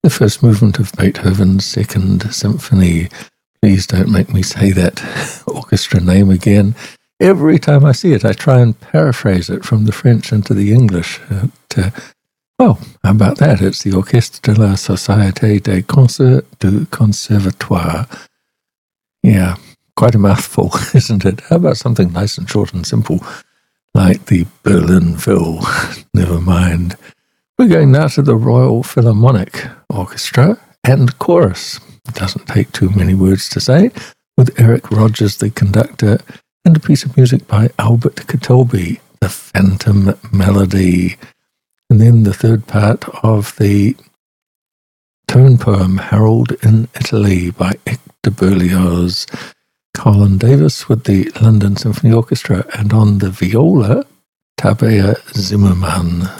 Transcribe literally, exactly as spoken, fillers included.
the first movement of Beethoven's Second Symphony. Please don't make me say that orchestra name again. Every time I see it, I try and paraphrase it from the French into the English. Uh, to, well, how about that? It's the Orchestre de la Société des Concerts du Conservatoire. Yeah, quite a mouthful, isn't it? How about something nice and short and simple, like the Berlinville? Never mind. We're going now to the Royal Philharmonic Orchestra and Chorus. It doesn't take too many words to say, with Eric Rodgers, the conductor, and a piece of music by Albert Catalbi, The Phantom Melody. And then the third part of the tone poem, Harold in Italy, by Hector Berlioz. Colin Davis with the London Symphony Orchestra, and on the viola, Tabea Zimmermann.